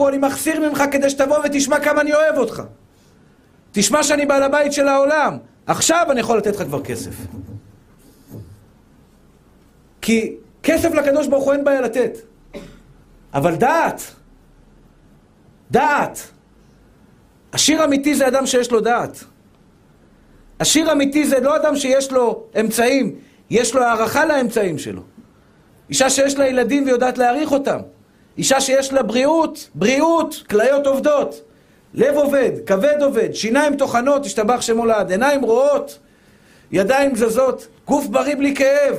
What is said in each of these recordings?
אני מחסיר ממך כדי שתבוא ותשמע כמה אני אוהב אותך. תשמע שאני בעל הבית של העולם. עכשיו אני יכול לתת לך כבר כסף. כי כסף לקדוש ברוך הוא אין בעיה לתת. אבל דעת. דעת. עשיר אמיתי זה אדם שיש לו דעת. עשיר אמיתי זה לא אדם שיש לו אמצעים, יש לו הערכה לאמצעים שלו. אישה שיש לה ילדים ויודעת להעריך אותם. אישה שיש לה בריאות, כליות עובדות. לב עובד, כבד עובד, שיניים תוכנות, השתבח שמו לעד, עיניים רואות, ידיים זזות, גוף בריא בלי כאב.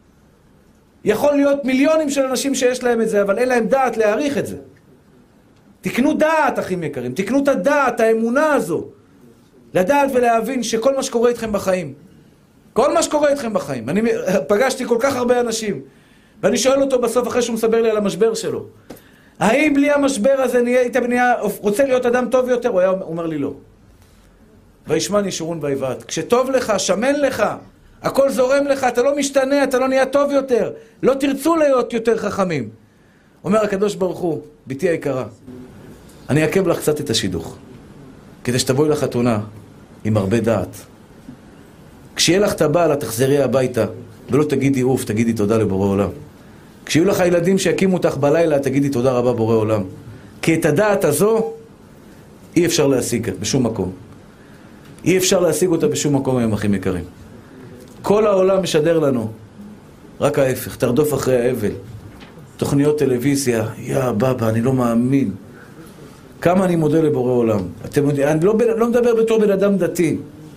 יכול להיות מיליונים של אנשים שיש להם את זה, אבל אין להם דעת להעריך את זה. תקנו דעת, אחים יקרים, תקנו את הדעת, האמונה הזו. לדעת ולהבין שכל מה שקורה איתכם בחיים, כל מה שקורה איתכם בחיים, אני פגשתי כל כך הרבה אנשים, ואני שואל אותו בסוף אחרי שהוא מסבר לי על המשבר שלו, האם בלי המשבר הזה רוצה להיות אדם טוב יותר? הוא היה אומר לי לא. וישמן ישורון ויבעט. כשטוב לך, שמן לך, הכל זורם לך, אתה לא משתנה, אתה לא נהיה טוב יותר, לא תרצו להיות יותר חכמים. אומר הקדוש ברוך הוא, ביתי היקרה, אני אעכב לך קצת את השידוך, כדי שתבואי לחתונה עם הרבה דעת. כשיהיה לך את הבעל, תחזרי הביתה, ולא תגידי אוף, תגידי תודה לבורא עולם. כשיהיו לך ילדים שיקימו אותך בלילה, תגידי תודה רבה בורא עולם. כי את הדעת הזו אי אפשר להשיג בשום מקום. אי אפשר להשיג אותה בשום מקום היום, אחים יקרים. כל העולם משדר לנו רק ההפך, תרדוף אחרי האבל. תוכניות טלוויזיה, יא בבא, אני לא מאמין. כמה אני מודה לבורא עולם. אתם יודעים, אני לא מדבר בתור בן אדם דתי.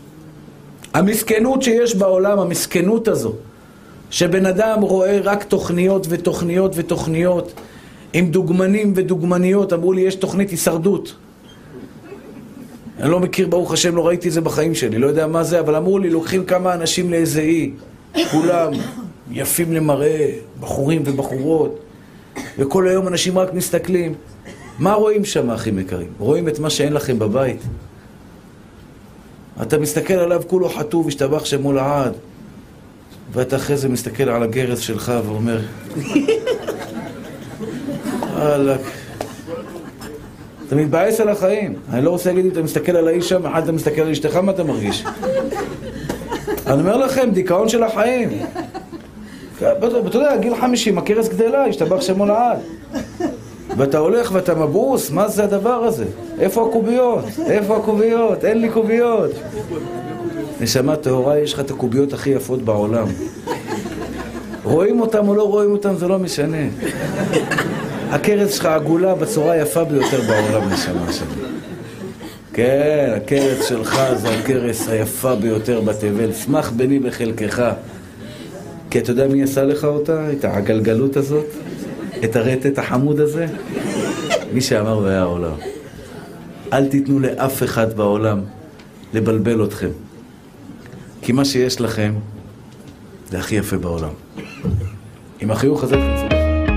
המסכנות שיש בעולם, המסכנות הזו, שבן אדם רואה רק תוכניות ותוכניות ותוכניות, עם דוגמנים ודוגמניות, אמרו לי, יש תוכנית הישרדות. אני לא מכיר, ברוך השם, לא ראיתי את זה בחיים שלי, לא יודע מה זה, אבל אמרו לי, לוקחים כמה אנשים לאיזה אי, כולם יפים למראה, בחורים ובחורות, וכל היום אנשים רק מסתכלים. מה רואים שם, אחים יקרים? רואים את מה שאין לכם בבית. אתה מסתכל עליו כולו חטוב, השתבח שמו לעד, ואתה אחרי זה מסתכל על הגרס שלך ואומר, וואלק, אתה מתבאס על החיים. אני לא רוצה להגיד, אתה מסתכל על האיש שם, אחד אתה מסתכל על אשתך, מה אתה מרגיש? אני אומר לכם, דיכאון של החיים. אתה יודע, גיל 50, הכרס גדלה, השתבח שמו לעד. ואתה הולך ואתה מבוס, מה זה הדבר הזה? איפה הקוביות? איפה הקוביות? אין לי קוביות. נשמה טהורה, יש לך את הקוביות הכי יפות בעולם. רואים אותם או לא רואים אותם, זה לא משנה. הכרס שלך עגולה בצורה יפה ביותר בעולם, נשמה שלי. כן, הכרס שלך זה הכרס היפה ביותר בתבל. שמח בני בחלקך. כי אתה יודע מי עשה לך אותה? את הגלגלות הזאת? את הרטט החמוד הזה? מי שאמר והיה העולם. אל תיתנו לאף אחד בעולם לבלבל אתכם. כי מה שיש לכם זה הכי יפה בעולם. עם החיוך הזה